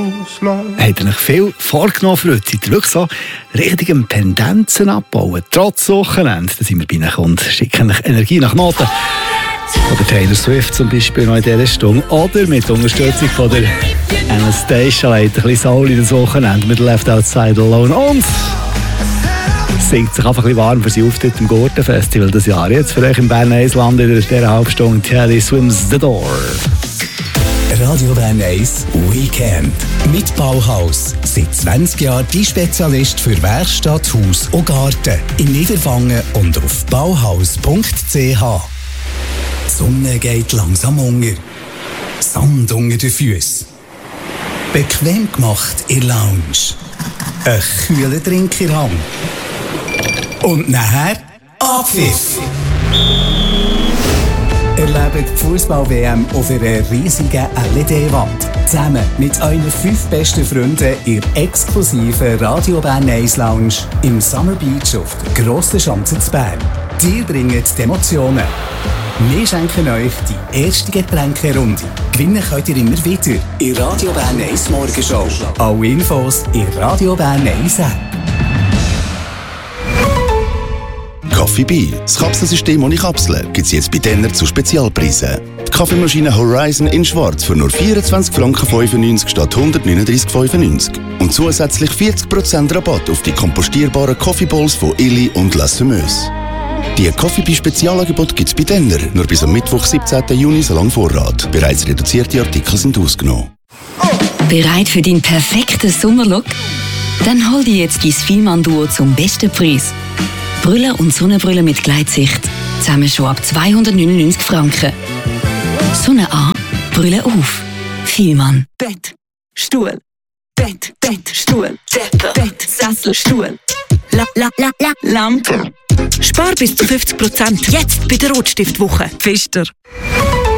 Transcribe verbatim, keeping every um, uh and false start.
Habt ihr euch viel vorgenommen für heute? Seid ihr wirklich so richtig am Pendenzen abbauen? Trotz Wochenende, da sind wir bei euch und schicken euch Energie nach Noten. Oder Taylor Swift zum Beispiel noch in dieser Stunde. Oder mit Unterstützung von der Anastasia leitet ein bisschen Soul in das Wochenende mit Left Outside Alone. Und singt sich einfach ein bisschen warm für seinen Auftritt im Gurtenfestival das Jahr. Jetzt für euch im Bern eins Land in dieser Halbstunde Telly Swims the Door. Radio Bern eins Weekend mit Bauhaus. Seit zwanzig Jahren die Spezialist für Werkstatt, Haus und Garten in Niederwangen und auf bauhaus punkt c h. Die Sonne geht langsam unter. Sand unter den Füßen. Bequem gemacht in der Lounge. Ein kühler Drink in der Hand. Und nachher Abpfiff. Erlebt die Fußball-W M auf einer riesigen L E D-Wand. Zusammen mit euren fünf besten Freunden in der exklusiven Radio Bern eins Lounge im Summer Beach auf der Grossen Schanze zu Bern. Ihr bringt die Emotionen. Wir schenken euch die erste Getränkerunde. Gewinnen könnt ihr immer wieder in Radio Bern eins Morgenshow. Alle Infos in Radio Bern eins App. Coffee Bee, das Kapselsystem ohne Kapseln, gibt es jetzt bei Denner zu Spezialpreisen. Die Kaffeemaschine Horizon in Schwarz für nur vierundzwanzig Franken fünfundneunzig statt hundertneununddreißig fünfundneunzig. Und zusätzlich vierzig Prozent Rabatt auf die kompostierbaren Coffee Bowls von Illy und La Semeuse. Die Coffee Bee Spezialangebote gibt es bei Denner, nur bis am Mittwoch, siebzehnten Juni, so lange Vorrat. Bereits reduzierte Artikel sind ausgenommen. Bereit für deinen perfekten Sommerlook? Dann hol dir jetzt dein Fielmann-Duo zum besten Preis. Brille und Sonnenbrille mit Gleitsicht. Zusammen schon ab zweihundertneunundneunzig Franken. Sonne an, Brille auf. Fielmann. Bett, Stuhl. Bett, Bett, Stuhl. Decke, Bett, Sessel, Stuhl. La, la, la, la, Lampe. Spar bis zu fünfzig Prozent. Jetzt bei der Rotstiftwoche. Pfister.